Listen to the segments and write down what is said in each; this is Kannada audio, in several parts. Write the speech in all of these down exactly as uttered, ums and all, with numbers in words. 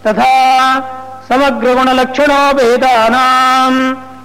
ತಥಾ ಸಮಗ್ರಗುಣಲಕ್ಷಣೋ ಭೇದಾನಾಂ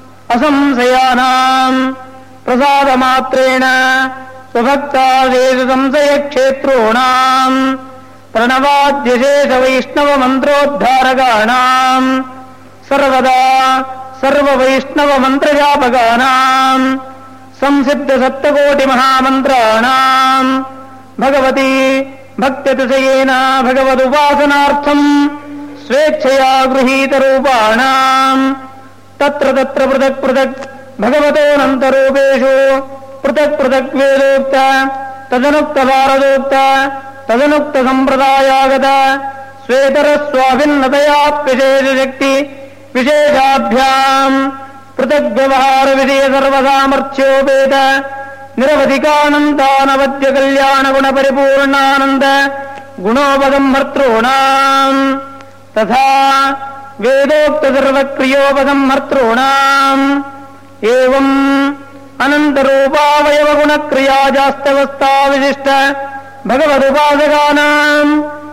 ಅಸಂಶಯಾನಾಂ ಪ್ರಸಾದಮಾತ್ರೇಣ ಸ್ವಭಕ್ತಾದೇಶ ಸಂಶಯಕ್ಷೇತ್ರೋಣಾಂ ಪ್ರಣವಾದ್ಯಶೇಷ ವೈಷ್ಣವ ಮಂತ್ರೋದ್ಧಾರಕಾಣಾಂ ಸರ್ವದಾ ಸರ್ವವೈಷ್ಣವ ಮಂತ್ರಜಾಪಕಾನಾಂ ಸಂಸಿದ್ಧ ಸಪ್ತಕೋಟಿ ಮಹಾಮಂತ್ರಾಣಾಂ ಭಗವತಿ ಭಕ್ತ್ಯತಿಶಯೇನ ಭಗವದುಪಾಸನಾರ್ಥಂ ಸ್ವೇಚ್ಛಯಾ ಗೃಹೀತ ರೂಪಾಣಾಂ ತತ್ರ ತತ್ರ ಪೃಥಕ್ ಪೃಥಕ್ ಭಗವತೋನಂತರೂಪೇಷು ಪೃಥಕ್ ಪೃಥಕ್ ವೇದೋಕ್ತ ತದನುಕ್ತ ಭಾರದೋಕ್ತ ತದನುಕ್ತ ಸಂಪ್ರದಾಯಾಗತ ಸ್ವೇತರ ಸ್ವಾಭಿನ್ನತಯಾಪ್ಯಶೇಷ ಶಕ್ತಿ ವಿಶೇಷಾಭ್ಯಾಂ ಪೃಥಕ್ ವ್ಯವಹಾರ ವಿಷಯ ಸರ್ವಸಾಮರ್ಥ್ಯೋಪೇತ ನಿರವಧಿಕಾನಂದಾನವದ್ಯ ಕಲ್ಯಾಣ ಗುಣ ಪರಿಪೂರ್ಣಾನಂದ ಗುಣೋಪಸಂಹರ್ತॄಣಾಂ ತಥಾ ವೇದೋಕ್ತ ಸರ್ವಕ್ರಿಯೋಪಸಂಹರ್ತॄಣಾಂ ಏವಂ ಅನಂತರೂಪಾವಯವ ಗುಣಕ್ರಿಯಾಜಾಸ್ತವಸ್ಥಾ ವಿಶಿಷ್ಟ ಭಗವದುಪಾಸಕಾನಾಂ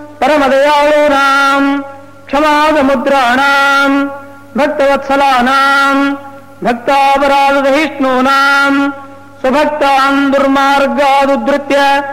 ಪರಮದಯಾಳೂನಾಂ ಕ್ಷಮಾಸಮುದ್ರಾಣಾಂ ಭಕ್ತವತ್ಸಲಾನಾಂ ಭಕ್ತಾಪರಾಧಸಹಿಷ್ಣೂನಾಂ ಸ್ವಭಕ್ತಾನ್ ದುರ್ಮಾರ್ಗಾದುದ್ಧೃತ್ಯ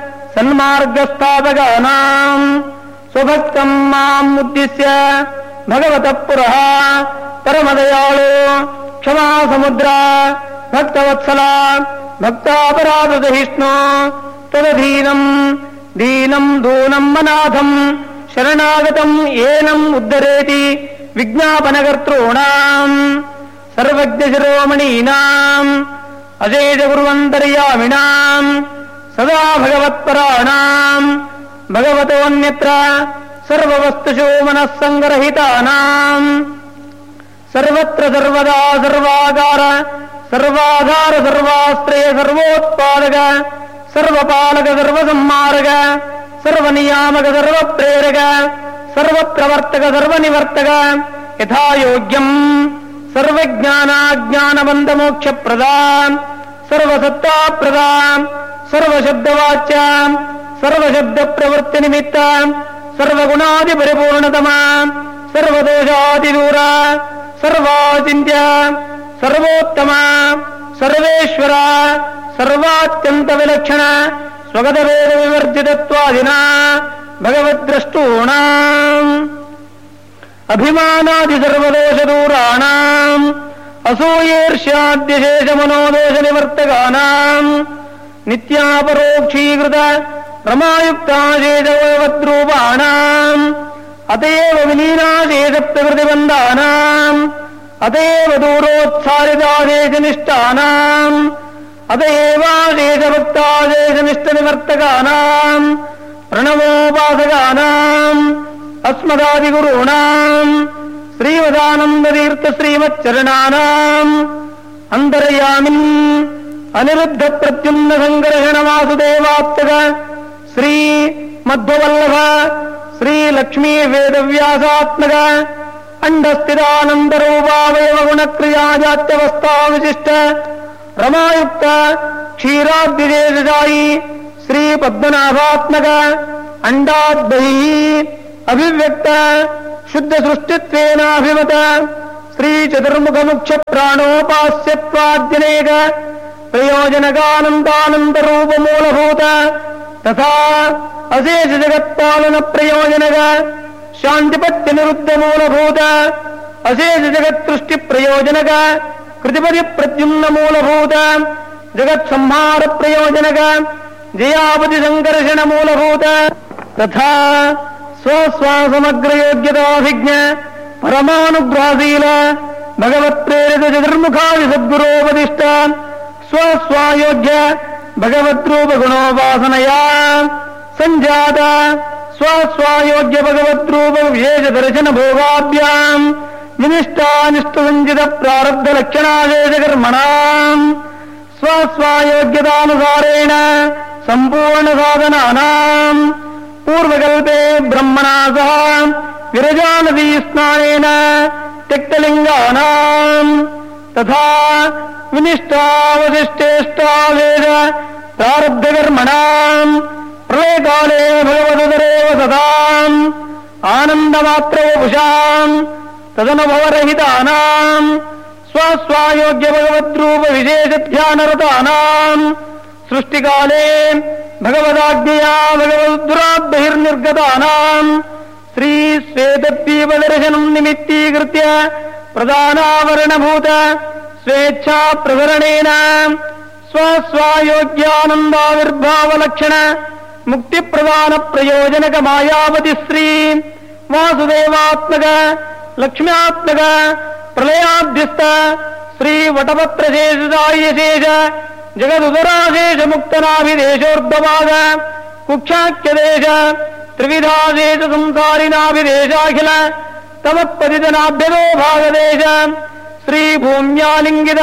ಸನ್ಮಾರ್ಗಸ್ಥಾಪಕಾನಾಂ ಸ್ವಭಕ್ತಂ ಮಾಂ ಉದ್ದಿಶ್ಯ ಭಗವತಃ ಪುರಃ ಪರಮದಯಾಳು ಕ್ಷಮಾಸಮುದ್ರ ಭಕ್ತವತ್ಸಲ ಭಕ್ತಾಪರಾಧಸಹಿಷ್ಣು ತದಧೀನಂ ದೀನಂ ದೂನಂ ಅನಾಥಂ ಶರಣಾಗತಂ ಏನಂ ಉದ್ಧರೇತಿ ವಿಜ್ಞಾಪನಕರ್ತॄಣಾಂ ಸರ್ವಜ್ಞ ಶಿರೋಮಣೀನಾಂ ಅಶೇಷ ಗುರುವಂತರ್ಯಾಮಿಣಾಂ ಸದಾ ಭಗವತ್ಪರಾಣಾಂ ಭಗವತೋನ್ಯತ್ರ ಸರ್ವವಸ್ತುಷು ಮನಸ್ಸಂಗರಹಿತಾನಾಂ ಸರ್ವತ್ರ ಸರ್ವದಾ ಸರ್ವಾಗಾರ ಸರ್ವಾಧಾರ ಸರ್ವಾಶ್ರಯ ಸರ್ವೋತ್ಪಾದಕ ಸರ್ವಪಾಲಕ ಸರ್ವಸಂಹಾರಕ ಸರ್ವನಿಯಾಮಕ ಸರ್ವಪ್ರೇರಕ ಸರ್ವಪ್ರವರ್ತಕ ಸರ್ವನಿವರ್ತಕ ಯಥಾಯೋಗ್ಯಂ ಸರ್ವಜ್ಞಾನಾಜ್ಞಾನಬಂಧಮೋಕ್ಷಪ್ರದ ಸರ್ವಸತ್ತಾಪ್ರದ ಸರ್ವಶಬ್ದವಾಚ್ಯ ಸರ್ವಶಬ್ದಪ್ರವೃತ್ತಿನಿಮಿತ್ತ ಸರ್ವಗುಣಾದಿಪರಿಪೂರ್ಣತಮ ಸರ್ವದೋಷಾದಿದೂರ ಸರ್ವಾಚಿಂತ್ಯ ಸರ್ವೋತ್ತಮ ಸರ್ವೇಶ್ವರ ಸರ್ವಾತ್ಯಂತ ವಿಲಕ್ಷಣ ಸ್ವಗತವೇದ ವಿವರ್ಜಿತತ್ವಾದಿನ ಭಗವದ್ದ್ರಷ್ಟೂಣಾಂ ಅಭಿಮಾನಾದಿ ಸರ್ವದೋಷದೂರಾಣಾಂ ಅಸೂಯೇರ್ಷ್ಯಾದ್ಯಶೇಷ ಮನೋದೋಷ ನಿವರ್ತಕಾನಾಂ ನಿತ್ಯಾಪರೋಕ್ಷೀಕೃತ ರಮಾಯುಕ್ತಾಶೇಷವದ್ರೂಪಾಣಾಂ ಅತಯೇವ ವಿಲೀನಾಶೇಷ ಪ್ರಕೃತಿಬಂಧಾನಾಂ ಅತಯೇವ ದೂರೋತ್ಸಾರಿತಾಶೇಷನಿಷ್ಠಾನಾಂ ಅತಯೇವಾಶೇಷಭಕ್ತಾಶೇಷನಿಷ್ಠನಿವರ್ತಕಾನಾಂ ಪ್ರಣವೋಪಾಸಕಾನಾಂ ಅಸ್ಮದಾದಿಗುರುಣಾಂ ಶ್ರೀಮದಾನಂದತೀರ್ಥ ಶ್ರೀಮಚ್ಚರಣಾನಾಂ ಅಂತರ್ಯಾಮಿನ್ ಅನಿರುದ್ಧ ಪ್ರದ್ಯುಮ್ನ ಸಂಕರ್ಷಣ ವಾಸುದೇವಾತ್ಮಕ ಶ್ರೀ ಮಧ್ವವಲ್ಲಭ ಶ್ರೀ ಲಕ್ಷ್ಮೀ ವೇದವ್ಯಾಸಾತ್ಮಕ ಅಂಡಸ್ಥಿತಾನಂದರೂಪಾವಯವ ಗುಣಕ್ರಿಯಾಜಾತ್ಯವಸ್ಥಾ ವಿಶಿಷ್ಟ ರಮಾಯುಕ್ತ ಕ್ಷೀರಾದ್ವಿಜೇಶಾಯಿ ಶ್ರೀ ಪದ್ಮನಾಭಾತ್ಮಕ ಅಂಡಾದ್ಬಹಿ ಅಭಿವ್ಯಕ್ತ ಶುದ್ಧ ಸೃಷ್ಟಿತ್ವೇನಾಭಿಮತ ಶ್ರೀ ಚತುರ್ಮುಖ ಮುಖ್ಯ ಪ್ರಾಣೋಪಾಸ್ಯತ್ವಾದ್ಯನೇಕ ಪ್ರಯೋಜನಕಾನಂದಾನಂದ ರೂಪ ಮೂಲಭೂತ ತಥಾ ಅಶೇಷ ಜಗತ್ಪಾಲನ ಪ್ರಯೋಜನಕ ಶಾಂತಿಪತ್ಯ ನಿರುದ್ಧ ಮೂಲಭೂತ ಅಶೇಷ ಜಗತ್ಸೃಷ್ಟಿ ಪ್ರಯೋಜನಕ ಕೃತಿಪದಿ ಪ್ರದ್ಯುಮ್ನ ಮೂಲಭೂತ ಜಗತ್ ಸಂಹಾರ ಪ್ರಯೋಜನಕ ಜಯಾಪತಿ ಸಂಕರ್ಷಣ ಮೂಲಭೂತ ತಥಾ ಸ್ವಸ್ವಾಸಮಗ್ರ ಯೋಗ್ಯತಾಭಿಜ್ಞ ಪರಮಾನುಗ್ರಹಶೀಲ ಭಗವತ್ಪ್ರೇರಿತ ಚತುರ್ಮುಖಾದಿ ಸದ್ಗುರೋಪದಿಷ್ಟ ಸ್ವಸ್ವಾಯೋಗ್ಯ ಭಗವದ್ರೂಪ ಗುಣೋಪಾಸನಯ ಸಂಜಾತ ಸ್ವಸ್ವಾಯೋಗ್ಯ ಭಗವದ್ರೂಪ ವಿಶೇಷ ದರ್ಶನ ಭೋಗಾಭ್ಯಾಂ ವಿನಿಷ್ಟಾನಿಷ್ಠ ಸಂಚಿತ ಪ್ರಾರಬ್ಧ ಲಕ್ಷಣಾದೇಶ ಕರ್ಮಣಾಂ ಸ್ವಸ್ವಾಯೋಗ್ಯತಾನುಸಾರೇಣ ಸಂಪೂರ್ಣ ಸಾಧನಾನಾಂ ಪೂರ್ವಕಲ್ಪೆ ಬ್ರಹ್ಮಣಾ ಸಹ ವಿರಜಾನದೀ ಸ್ನಾನೇನ ತ್ಯಕ್ತಲಿಂಗಾನಾಂ ತಥಾ ವಿನಿಷ್ಟಾವಶಿಷ್ಟೇಷ್ಟಾವೇದ ಪ್ರಾರಬ್ಧಕರ್ಮಣಾಂ ಪ್ರಳಯಕಾಲೇ ಭಗವದರೇವ ಸದಾಂ ಆನಂದ ಮಾತ್ರ ವಪುಷಾಂ ತದನುಭವರಹಿತಾನಾಂ ಸ್ವಸ್ವಾಯೋಗ್ಯ ಭಗವದ್ರೂಪ ವಿಶೇಷ ಧ್ಯಾನರತಾನಾಂ ಸೃಷ್ಟಿಕಾಲೇ ಭಗವದಾಜ್ಞೆಯ ಭಗವದ್ದುರಾತ್ ಬಹಿರ್ನಿರ್ಗತಾನಾಂ ಶ್ರೀ ಶ್ವೇತದ್ವೀಪದರ್ಶನಂ ನಿಮಿತ್ತೀಕೃತ್ಯ ಪ್ರಧಾನಾವರಣಭೂತ ಸ್ವೇಚ್ಛಾ ಪ್ರಕರಣೇನ ಸ್ವಸ್ವಾಯೋಗ್ಯಾನಂದಾವಿರ್ಭಾವಲಕ್ಷಣ ಮುಕ್ತಿ ಪ್ರದಾನ ಪ್ರಯೋಜನಕ ಮಾಯಾವತಿ ಶ್ರೀ ವಾಸುದೇವಾತ್ಮಕ ಲಕ್ಷ್ಮ್ಯಾತ್ಮಕ ಪ್ರಲಯಾಭ್ಯಸ್ತ ಶ್ರೀ ವಟಪತ್ರಶೇಷಾಯಶೇಷ ಜಗದುದರಾಶೇಷ ಮುಕ್ತನಾಭಿದೇಶೋರ್ಧವಾದ ಕುಕ್ಷಾಖ್ಯದೇಶ ತ್ರಿವಿಧಾದೇಶ ಸಂಸಾರಿನಾಭಿದೇಶಾಖಿಲ ತಮತ್ಪದಿತನಾಭ್ಯದೋ ಭಾಗದೇಶ ಶ್ರೀ ಭೂಮ್ಯಾಲಿಂಗಿತ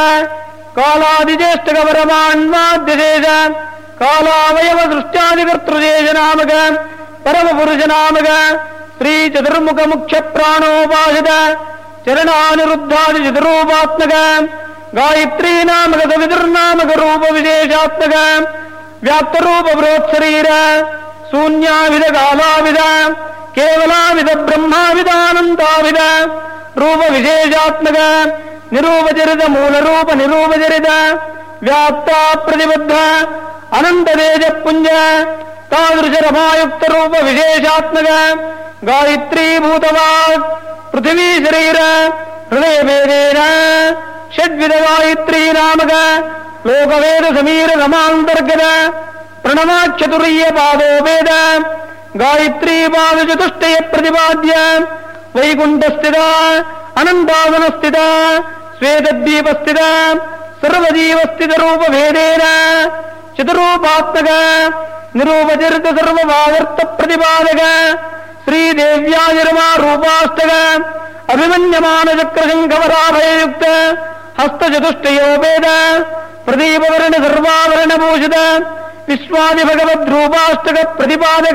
ಕಾಲಾದಿಜ್ಯೇಷ್ಠಗವರಮಾನ್ವಾದ್ಯಶೇಷ ಕಾಲಾವಯವ ಸೃಷ್ಟ್ಯಾದಿಕರ್ತೃಶೇಷ ನಾಮಕ ಪರಮಪುರುಷ ನಾಮಕ ಶ್ರೀ ಚತುರ್ಮುಖ ಮುಖ್ಯ ಪ್ರಾಣೋಪಾಸಿತ ಚರಣಾನಿರುದ್ಧಾದಿ ಚತುರೂಪಾತ್ಮಕ ಗಾಯತ್ರೀ ನಾಮಕ ಸವಿದುರ್ನಾಮಕ ರೂಪ ವಿಶೇಷಾತ್ಮಕ ವ್ಯಾಪ್ತರೂಪ ಬೃಹತ್ಶರೀರ ಶೂನ್ಯಾವಿಧ ಕಾಲಾವಿಧ ಕೇವಲಾವಿಧ ಬ್ರಹ್ಮಾವಿಧಾನಂತಾವಿಧ ರೂಪ ವಿಶೇಷಾತ್ಮಕ ನಿರೂಪಚರಿತ ಮೂಲರೂಪ ನಿರೂಪಚರಿತ ವ್ಯಾಪ್ತ ಪ್ರತಿಬದ್ಧ ಅನಂತ ತೇಜ ಪುಂಜ ತಾದೃಶ ರಮಾಯುಕ್ತ ರೂಪ ವಿಶೇಷಾತ್ಮಕ ಗಾಯತ್ರೀಭೂತವಾಗ್ ಪೃಥಿವೀ ಶರೀರ ಹೃದಯ ಭೇದೇನ ಷಡ್ವಿಧ ಗಾಯತ್ರೀ ನಾಮಕ ಲೋಕವೇದ ಸಮೀರ ರಮಾಂತರ್ಗತ ಪ್ರಣವಾಕ್ಷತುರೀಯ ಪಾದೋಪೇದ ಗಾಯತ್ರೀ ಪಾದ ಚತುಷ್ಟಯ ಪ್ರತಿಪಾದ್ಯ ವೈಕುಂಠಸ್ಥಿತ ಅನಂತಾವನಸ್ಥಿತ ಶ್ವೇತದ್ವೀಪಸ್ಥಿತ ಸರ್ವಜೀವಸ್ಥಿತ ರೂಪ ಭೇದೇನ ಚತುರೂಪಾತ್ಮಕ ನಿರೂಪಚರಿತ ಸರ್ವಭಾವರ್ಥ ಪ್ರತಿಪಾದಕ ಶ್ರೀದೇವ್ಯಾನಿರ್ಮಾ ರೂಪಾಷ್ಟಕ ಅಭಿಮನ್ಯಮಾನ ಚಕ್ರಶಂಖವರಾಭಯಯುಕ್ತ ಹಸ್ತಚತುಷ್ಟಯೋಪೇದ ಪ್ರದೀಪವರ್ಣ ಸರ್ವಾವರಣಭೂಷಿತ ವಿಶ್ವಾದಿ ಭಗವದ್ರೂಪಾಷ್ಟಕ ಪ್ರತಿಪಾದಕ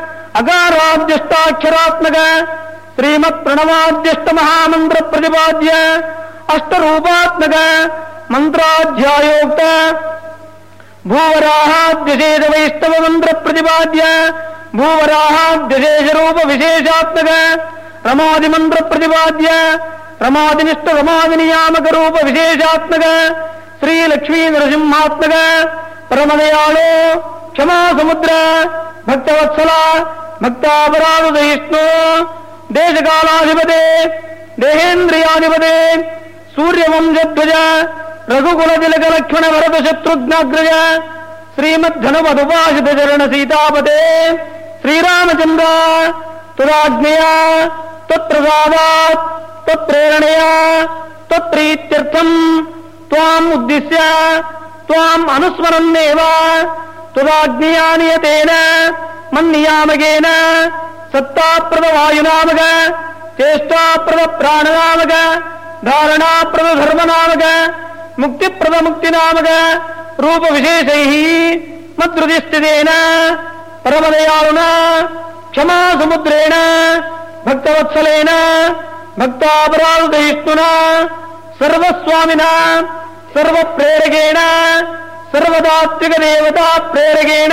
ಅಕಾರಾದ್ಯಷ್ಟಾಕ್ಷರಾತ್ಮಕ ಶ್ರೀಮತ್ ಪ್ರಣವಾದ್ಯಷ್ಟ ಮಹಾಮಂತ್ರ ಪ್ರತಿಪಾದ್ಯ ಅಷ್ಟರೂಪಾತ್ಮಕ ಮಂತ್ರಾಧ್ಯಾಯೋಕ್ತ ಭೂವರಾಹಾದ್ಯಶೇಷ ವೈಷ್ಣವ ಮಂತ್ರ ಪ್ರತಿಪಾದ್ಯ ಭೂವರಾಹಾದ್ಯಶೇಷ ರೂಪ ವಿಶೇಷಾತ್ಮಕ ರಮಾದಿ ಮಂತ್ರ ಪ್ರತಿಪಾದ್ಯ ರಮಾದಿನಿಷ್ಠ ರಮಾದಿ ನಿಯಾಮಕ ರೂಪ ವಿಶೇಷಾತ್ಮಕ ಶ್ರೀ ಲಕ್ಷ್ಮೀ ನರಸಿಂಹಾತ್ಮಕ ಪರಮದಯಾಳು ಕ್ಷಮಾ ಸಮುದ್ರ ಭಕ್ತವತ್ಸಲ ಭಕ್ತಾಪರಾಧ ಸಹಿಷ್ಣು ದೇಶಕಾಲಾಧಿಪತೆ ದೇಹೇಂದ್ರಿಯಾಧಿಪತೆ ಸೂರ್ಯವಂಶಧ್ವಜ ರಘುಕುಲ ತಿಲಕ ಲಕ್ಷ್ಮಣ ಭರತ ಶತ್ರುಘ್ನಾಗ್ರಜ ಶ್ರೀಮದ್ಧನುಮದುಪಾಸಿತ ಚರಣ ಸೀತಾಪತೆ ಶ್ರೀರಾಮಚಂದ್ರ ತುರಾಜ್ಞೆಯ ತತ್ಪ್ರಸಾದಾತ್ ತತ್ಪ್ರೇರಣೆಯ ತತ್ಪ್ರೀತ್ಯರ್ಥಂ ತ್ವಾಂ ಉದ್ದಿಶ್ಯ ತ್ವಾಂ ಅನುಸ್ಮರನ್ನೇವ ತುದಾಜ್ಞೆಯಾ ನಿಯತೇನ ಮನ್ನಿಯಾಮಕೇನ ಸತ್ತಾಪ್ರದ ವಾಯುನಾಮಕ ಚೇಷ್ಟಾಪ್ರದ ಪ್ರಾಣನಾಮಕ ಧಾರಣಾಪ್ರದ ಧರ್ಮನಾಮಕ ಮುಕ್ತಿಪ್ರದ ಮುಕ್ತಿನಾಮಕ ರೂಪ ವಿಶೇಷೈ ಮದ್ರುದಿಷ್ಠಿತೇನ ಪರಮದಯಾಳುನ ಕ್ಷಮಾ ಸಮುದ್ರೇಣ ಭಕ್ತವತ್ಸಲೇನ ಭಕ್ತಾಪರಾಧಯಿಷ್ಣುನ ಸರ್ವಸ್ವಾಮಿನ ಸರ್ವಪ್ರೇರಕೇಣ ಸರ್ವತಾತ್ವಿಕ ದೇವತಾ ಪ್ರೇರಕೇಣ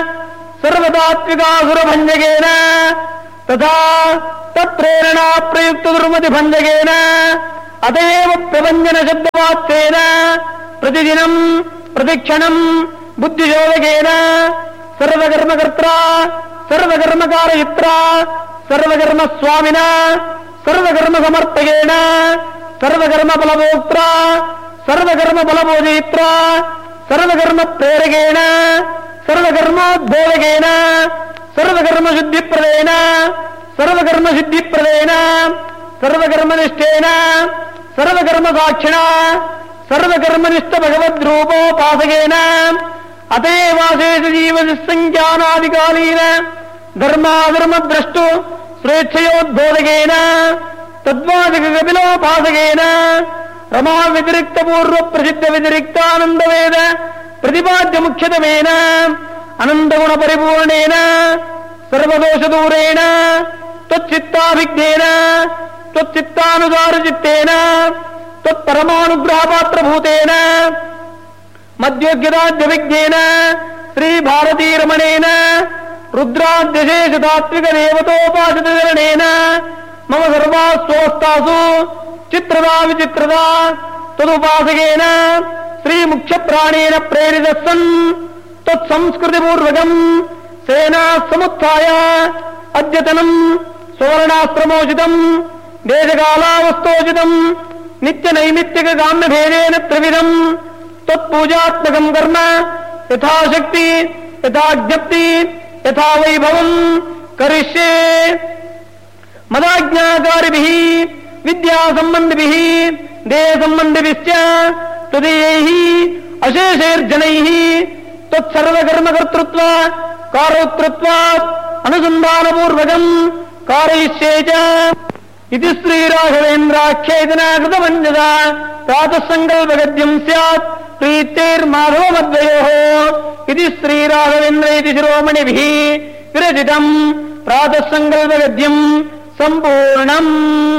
ಸರ್ವತಾತ್ವಿಕಾಸುರಭಂಜಕೇನ ತಥಾ ತತ್ಪ್ರೇರಣಾ ಪ್ರಯುಕ್ತ ದುರ್ಮತಿ ಭಂಜಕೇನ ಅತಯೇವ ಪ್ರಭಂಜನ ಶಬ್ದವಾಚ್ಯೇನ ಪ್ರತಿದಿನಂ ಪ್ರತಿಕ್ಷಣಂ ಬುದ್ಧಿಶೋಧಕೇನ ಸರ್ವಕರ್ಮಕರ್ತ್ರ ಸರ್ವಕರ್ಮಕಾರಯಿತ್ರ ಸರ್ವಕರ್ಮ ಸ್ವಾಮಿನ ಸರ್ವಕರ್ಮ ಸಮರ್ಥಕೇನ ಸರ್ವಕರ್ಮ ಫಲಭೋಕ್ತ್ರ ಸರ್ವಕರ್ಮ ಫಲಭೋಜಯಿತ್ರ ಸರ್ವಕರ್ಮ ಪ್ರೇರಕೇಣ ಸರ್ವಕರ್ಮೋದ್ಬೋಧಕೇನ ಸರ್ವಕರ್ಮ ಶುದ್ಧಿಪ್ರದೇನ ಸರ್ವಕರ್ಮ ಸಿದ್ಧಿಪ್ರದೇನ ಸರ್ವಕರ್ಮನಿಷ್ಠೇನ ಸರ್ವಕರ್ಮ ಸಾಕ್ಷಿಣ ಸರ್ವಕರ್ಮನಿಷ್ಠ ಭಗವದ್ರೂಪೋಪಾಸಕೇನ ಅತೇವಾಶೇಷ ಜೀವಸಂಖ್ಯಾನಾದಿಕಾಲೀನ ಧರ್ಮಾಧರ್ಮದ್ರಷ್ಟು ಸ್ವೇಚ್ಛಯೋದ್ಬೋಧಕೇನ ತದ್ವಾದಿಕ ಕಪಿಲೋಪಾಸಕೇನ ರಮಾ ವ್ಯತಿರಿಕ್ತ ಪೂರ್ವ ಪ್ರಸಿದ್ಧ ವ್ಯತಿರಿಕ್ತಾನಂದವೇದ ಪ್ರತಿಪಾದ್ಯ ಮುಖ್ಯತಮೇನ ಅನಂತಗುಣ ಪರಿಪೂರ್ಣೇನ ಸರ್ವದೋಷ ದೂರೇಣ ತ್ವಚ್ಚಿತ್ತಾಭಿಜ್ಞೇನ ತ್ವಚ್ಚಿತ್ತಾನುಸಾರ ಚಿತ್ತೇನ ತ್ವತ್ಪರಮಾನುಗ್ರಹ ಪಾತ್ರಭೂತೇನ ಮಧ್ಯೋಗ್ಯದಾದ್ಯವಿಜ್ಞೇನ ಶ್ರೀ ಭಾರತೀರಮಣೇನ ರುದ್ರಾದ್ಯಶೇಷ ತಾತ್ವಿಕ ದೇವತೋಪಾಸಿತರಣೇನ ಮಮ ಸರ್ವಾಸ್ವಸ್ಥಾಸು ಚಿತ್ರದ ವಿಚಿತ್ರದ ತದುಪಾಸಕೇನ ಶ್ರೀ ಮುಖ್ಯ ಪ್ರಾಣೇನ ಪ್ರೇರಿತ ಸನ್ ತತ್ಸಂಸ್ಕೃತಿಪೂರ್ವಕಂ ಸೇನಾ ಸಮುತ್ಥಾಯ ಅದ್ಯತನಂ ಸುವರ್ಣಾಶ್ರಮೋಚಿತಂ ದೇಶಕಾಲಾವಸ್ಥೋಚಿತಂ ನಿತ್ಯ ನೈಮಿತ್ತಿಕ ಕಾಮ್ಯ ಭೇದೇನ ತ್ರಿವಿಧಂ ತತ್ಪೂಜಾತ್ಮಕಂ ಕರ್ಮ ಯಥಾಶಕ್ತಿ ಯಥಾಜ್ಞಪ್ತಿ ಯಥಾ ವೈಭವಂ ಕರಿಷ್ಯೆ ಮದಾಜ್ಞಾಕಾರಿಭಿಃ ವಿದ್ಯಾ ಸಂಬಂಧಿಭಿಃ ದೇಹ ಸಂಬಂಧಿಭಿಶ್ಚ ತದೀಯೈಃ ಅಶೇಷೈರ್ಜನೈಃ ತತ್ಸರ್ವಕರ್ಮಕರ್ತೃತ್ವ ಕಾರೋಕ್ತೃತ್ವಾತ್ ಅನುಸಂಧಾನಪೂರ್ವಕಂ कारयिष्ये च इति श्रीराघवेन्द्राख्येतना कृतमञ्जसा प्रातः सङ्कल्पगद्यम् स्यात् प्रीत्यैर्माधवमद्वयोः इति श्रीराघवेन्द्र इति शिरोमणिभिः विरचितम् प्रातः सङ्कल्पगद्यम् सम्पूर्णम्।